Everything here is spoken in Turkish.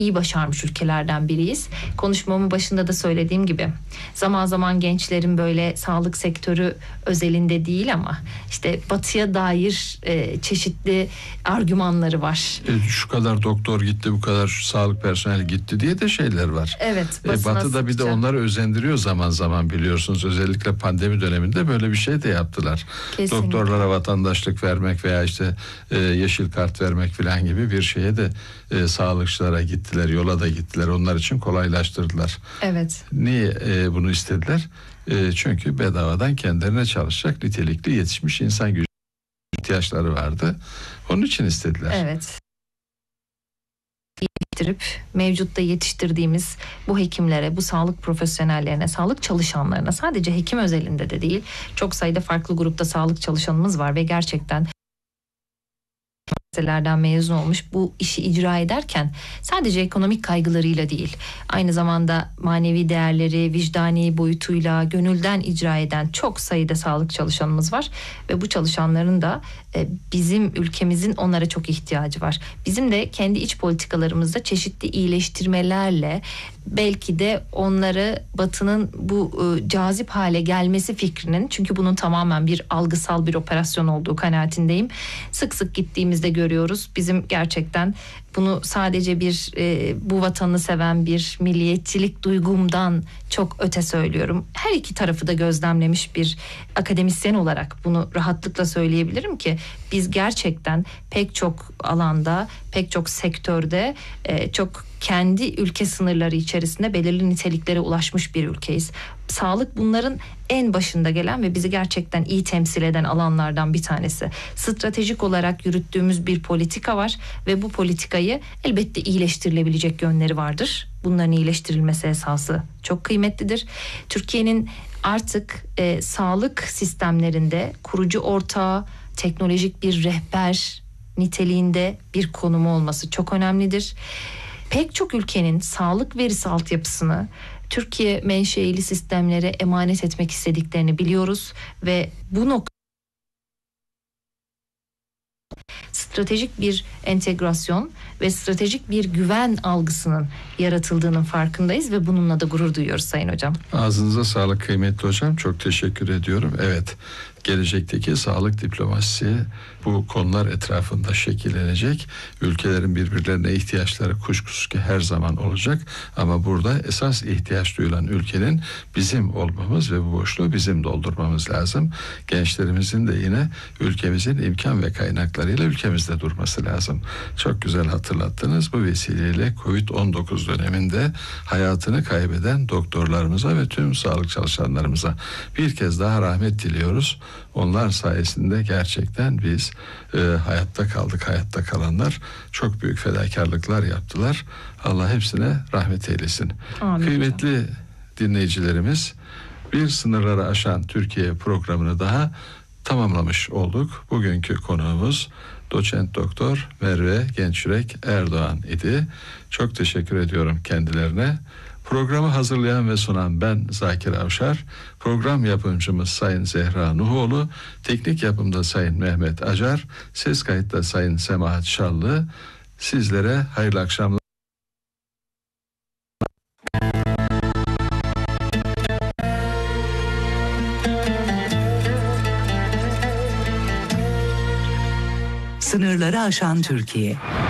iyi başarmış ülkelerden biriyiz. Konuşmamın başında da söylediğim gibi zaman zaman gençlerin böyle sağlık sektörü özelinde değil ama işte batıya dair çeşitli argümanları var. Şu kadar doktor gitti, bu kadar sağlık personeli gitti diye de şeyler var. Evet. Batı'da bir de onları özendiriyor zaman zaman, biliyorsunuz. Özellikle pandemi döneminde böyle bir şey de yaptılar. Kesinlikle. Doktorlara vatandaşlık vermek veya işte yeşil kart vermek falan gibi bir şeye de sağlıkçılara gittiler, yola da gittiler. Onlar için kolaylaştırdılar. Evet. Niye bunu istediler? Çünkü bedavadan kendilerine çalışacak nitelikli yetişmiş insan gücü ihtiyaçları vardı. Onun için istediler. Evet. Yetiştirip mevcutta yetiştirdiğimiz bu hekimlere, bu sağlık profesyonellerine, sağlık çalışanlarına, sadece hekim özelinde de değil, çok sayıda farklı grupta sağlık çalışanımız var ve gerçekten üniversitelerden mezun olmuş, bu işi icra ederken sadece ekonomik kaygılarıyla değil, aynı zamanda manevi değerleri, vicdani boyutuyla gönülden icra eden çok sayıda sağlık çalışanımız var ve bu çalışanların da bizim ülkemizin onlara çok ihtiyacı var. Bizim de kendi iç politikalarımızda çeşitli iyileştirmelerle belki de onları Batı'nın bu cazip hale gelmesi fikrinin, çünkü bunun tamamen bir algısal bir operasyon olduğu kanaatindeyim. Sık sık gittiğimizde görüyoruz. Bizim gerçekten bunu sadece bir bu vatanı seven bir milliyetçilik duygumdan çok öte söylüyorum. Her iki tarafı da gözlemlemiş bir akademisyen olarak bunu rahatlıkla söyleyebilirim ki biz gerçekten pek çok alanda, pek çok sektörde çok kendi ülke sınırları içerisinde belirli niteliklere ulaşmış bir ülkeyiz. Sağlık bunların en başında gelen ve bizi gerçekten iyi temsil eden alanlardan bir tanesi. Stratejik olarak yürüttüğümüz bir politika var ve bu politikayı elbette iyileştirilebilecek yönleri vardır. Bunların iyileştirilmesi esası çok kıymetlidir. Türkiye'nin artık sağlık sistemlerinde kurucu ortağı, teknolojik bir rehber niteliğinde bir konumu olması çok önemlidir. Pek çok ülkenin sağlık verisi altyapısını Türkiye menşeili sistemlere emanet etmek istediklerini biliyoruz ve bu noktada stratejik bir entegrasyon ve stratejik bir güven algısının yaratıldığının farkındayız ve bununla da gurur duyuyoruz Sayın Hocam. Ağzınıza sağlık kıymetli hocam. Çok teşekkür ediyorum. Evet, gelecekteki sağlık diplomasisi bu konular etrafında şekillenecek. Ülkelerin birbirlerine ihtiyaçları kuşkusuz ki her zaman olacak. Ama burada esas ihtiyaç duyulan ülkenin bizim olmamız ve bu boşluğu bizim doldurmamız lazım. Gençlerimizin de yine ülkemizin imkan ve kaynaklarıyla ülkemizde durması lazım. Çok güzel hatırlattınız. Bu vesileyle Covid-19 döneminde hayatını kaybeden doktorlarımıza ve tüm sağlık çalışanlarımıza bir kez daha rahmet diliyoruz. Onlar sayesinde gerçekten biz hayatta kaldık. Hayatta kalanlar çok büyük fedakarlıklar yaptılar. Allah hepsine rahmet eylesin. Amin. Kıymetli dinleyicilerimiz, bir sınırları aşan Türkiye programını daha tamamlamış olduk. Bugünkü konuğumuz Doçent Doktor Merve Gençyürek Erdoğan idi. Çok teşekkür ediyorum kendilerine. Programı hazırlayan ve sunan ben Zakir Avşar. Program yapımcımız Sayın Zehra Nuhoğlu. Teknik yapımda Sayın Mehmet Acar. Ses kayıtta Sayın Semahat Şallı. Sizlere hayırlı akşamlar. Sınırları aşan Türkiye.